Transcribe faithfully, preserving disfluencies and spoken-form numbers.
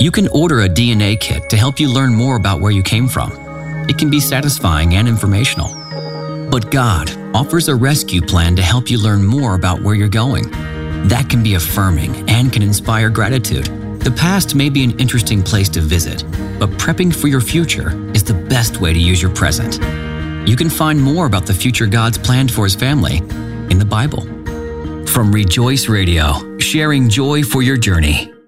You can order a D N A kit to help you learn more about where you came from. It can be satisfying and informational. But God offers a rescue plan to help you learn more about where you're going. That can be affirming and can inspire gratitude. The past may be an interesting place to visit, but prepping for your future is the best way to use your present. You can find more about the future God's planned for His family in the Bible. From Rejoice Radio, sharing joy for your journey.